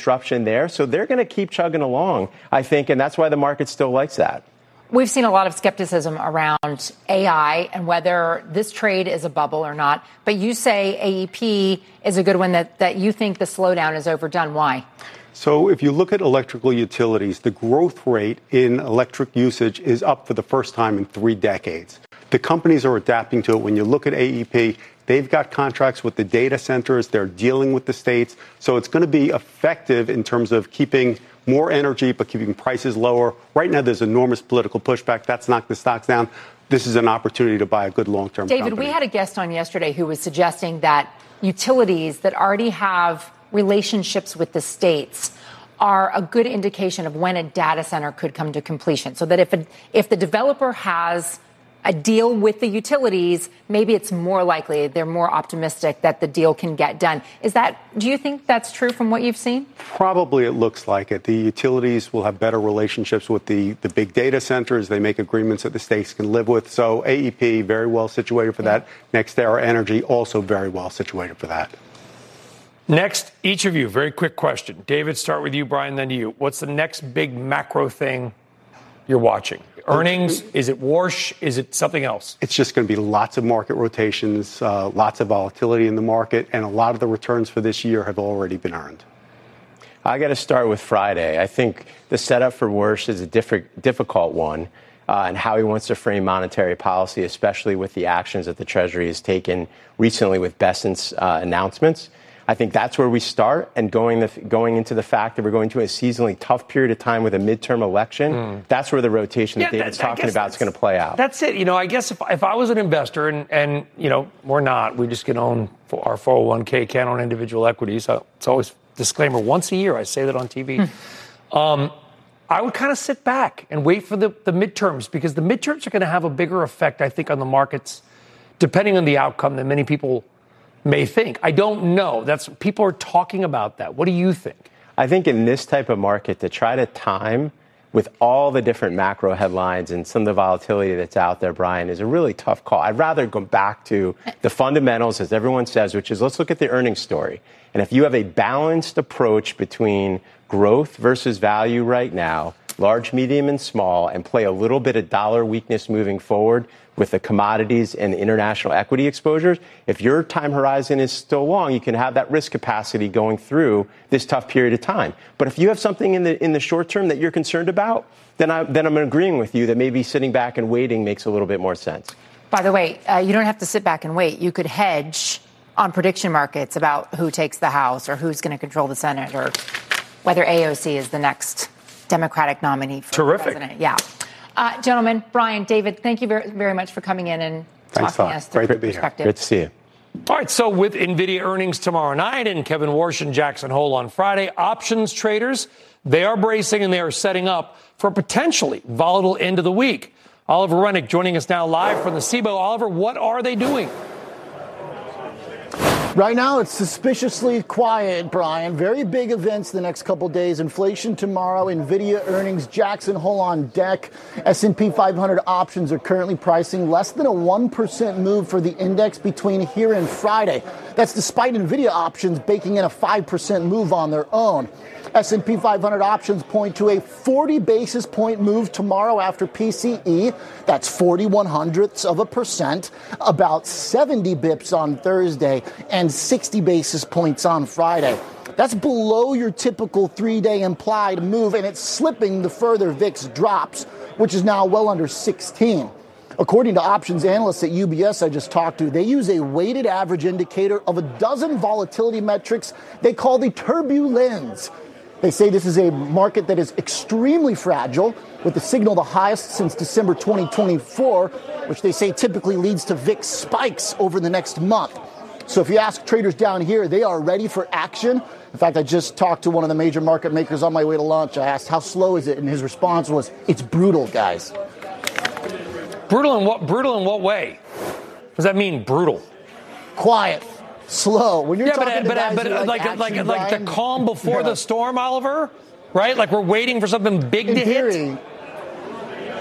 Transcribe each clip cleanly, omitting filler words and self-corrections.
disruption there. So they're going to keep chugging along, I think, and that's why the market still likes that. We've seen a lot of skepticism around AI and whether this trade is a bubble or not. But you say AEP is a good one, that you think the slowdown is overdone. Why? So if you look at electrical utilities, the growth rate in electric usage is up for the first time in 3 decades. The companies are adapting to it. When you look at AEP, they've got contracts with the data centers. They're dealing with the states. So it's going to be effective in terms of keeping more energy, but keeping prices lower. Right now, there's enormous political pushback. That's knocked the stocks down. This is an opportunity to buy a good long-term David, company. we had a guest on yesterday who was suggesting that utilities that already have relationships with the states are a good indication of when a data center could come to completion. So that if the developer has a deal with the utilities, maybe it's more likely, they're more optimistic that the deal can get done. Do you think that's true from what you've seen? Probably it looks like it. The utilities will have better relationships with the big data centers. They make agreements that the states can live with. So AEP, very well situated for that. NextEra Energy, also very well situated for that. Next, each of you, very quick question. David, start with you, Brian, then to you. What's the next big macro thing you're watching? Earnings? Is it Warsh? Is it something else? It's just going to be lots of market rotations, lots of volatility in the market, and a lot of the returns for this year have already been earned. I got to start with Friday. I think the setup for Warsh is a difficult one, and how he wants to frame monetary policy, especially with the actions that the Treasury has taken recently with Bessent's announcements. I think that's where we start, and going into the fact that we're going to a seasonally tough period of time with a midterm election, that's where the rotation that David's talking about is going to play out. That's it. I guess if I was an investor, and we're not, we just can own our 401k, can't own individual equities. So it's always disclaimer once a year. I say that on TV. I would kind of sit back and wait for the midterms, because the midterms are going to have a bigger effect, I think, on the markets, depending on the outcome, than many people may think. I don't know. People are talking about that. What do you think? I think in this type of market, to try to time with all the different macro headlines and some of the volatility that's out there, Brian, is a really tough call. I'd rather go back to the fundamentals, as everyone says, which is let's look at the earnings story. And if you have a balanced approach between growth versus value right now, large, medium, and small, and play a little bit of dollar weakness moving forward with the commodities and the international equity exposures, if your time horizon is still long, you can have that risk capacity going through this tough period of time. But if you have something in the short term that you're concerned about, then I'm agreeing with you that maybe sitting back and waiting makes a little bit more sense. By the way, you don't have to sit back and wait. You could hedge on prediction markets about who takes the House or who's going to control the Senate or whether AOC is the next Democratic nominee for president. Yeah. Gentlemen, Brian, David, thank you very, very much for coming in and talking to us through your perspective. Great to see you. All right, so with NVIDIA earnings tomorrow night and Kevin Warsh and Jackson Hole on Friday, options traders, they are bracing and they are setting up for a potentially volatile end of the week. Oliver Rennick joining us now live from the CBOE. Oliver, what are they doing? Right now, it's suspiciously quiet, Brian. Very big events the next couple days. Inflation tomorrow, NVIDIA earnings, Jackson Hole on deck. S&P 500 options are currently pricing less than a 1% move for the index between here and Friday. That's despite NVIDIA options baking in a 5% move on their own. S&P 500 options point to a 40 basis point move tomorrow after PCE. That's 0.41%, about 70 bips on Thursday, and 60 basis points on Friday. That's below your typical 3-day implied move, and it's slipping the further VIX drops, which is now well under 16. According to options analysts at UBS I just talked to, they use a weighted average indicator of a dozen volatility metrics they call the turbulence. They say this is a market that is extremely fragile, with the signal the highest since December 2024, which they say typically leads to VIX spikes over the next month. So if you ask traders down here, they are ready for action. In fact, I just talked to one of the major market makers on my way to lunch. I asked, how slow is it? And his response was, it's brutal, guys. Brutal in what way? Does that mean brutal? Quiet. Slow. When you're talking to guys like the calm before the storm, Oliver, right? Like we're waiting for something big to hit.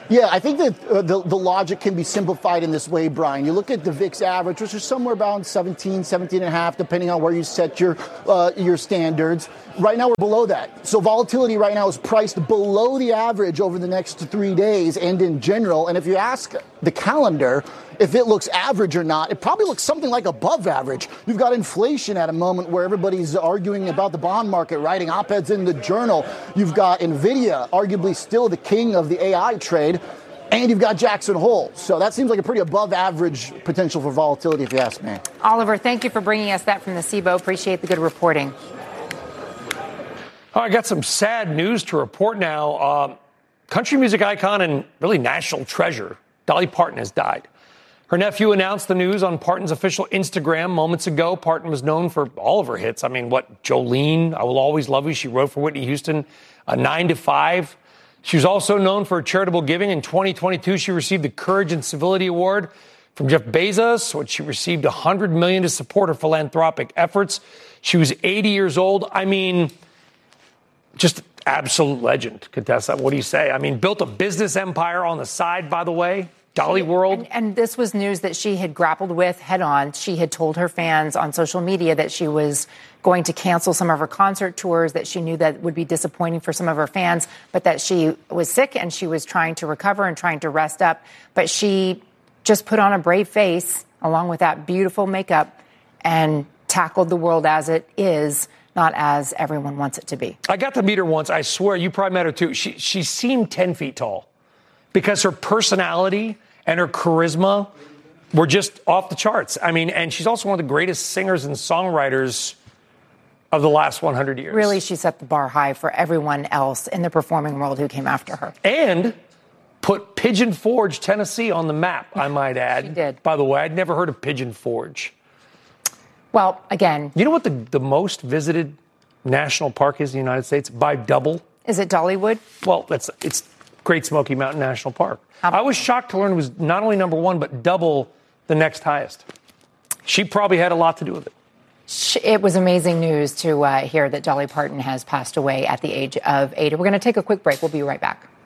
Yeah, I think that the logic can be simplified in this way, Brian. You look at the VIX average, which is somewhere around 17 and a half, depending on where you set your standards. Right now, we're below that. So volatility right now is priced below the average over the next 3 days and in general. And if you ask the calendar if it looks average or not, it probably looks something like above average. You've got inflation at a moment where everybody's arguing about the bond market, writing op-eds in the Journal. You've got NVIDIA, arguably still the king of the AI trade. And you've got Jackson Hole. So that seems like a pretty above average potential for volatility, if you ask me. Oliver, thank you for bringing us that from the CBOE. Appreciate the good reporting. Oh, I got some sad news to report now. Country music icon and really national treasure, Dolly Parton, has died. Her nephew announced the news on Parton's official Instagram moments ago. Parton was known for all of her hits. I mean, Jolene, I Will Always Love You. She wrote for Whitney Houston, 9 to 5. She was also known for charitable giving. In 2022, she received the Courage and Civility Award from Jeff Bezos, which she received $100 million to support her philanthropic efforts. She was 80 years old. I mean, just absolute legend, Contessa. What do you say? I mean, built a business empire on the side, by the way. Dolly World. And this was news that she had grappled with head on. She had told her fans on social media that she was going to cancel some of her concert tours, that she knew that would be disappointing for some of her fans, but that she was sick and she was trying to recover and trying to rest up. But she just put on a brave face along with that beautiful makeup and tackled the world as it is, not as everyone wants it to be. I got to meet her once. I swear, you probably met her too. She seemed 10 feet tall because her personality and her charisma were just off the charts. I mean, and she's also one of the greatest singers and songwriters of the last 100 years. Really, she set the bar high for everyone else in the performing world who came after her. And put Pigeon Forge, Tennessee on the map, I might add. She did. By the way, I'd never heard of Pigeon Forge. Well, again. You know what the most visited national park is in the United States by double? Is it Dollywood? Well, it's Great Smoky Mountain National Park. I was shocked to learn it was not only number one, but double the next highest. She probably had a lot to do with it. It was amazing news to hear that Dolly Parton has passed away at the age of 80. We're going to take a quick break. We'll be right back.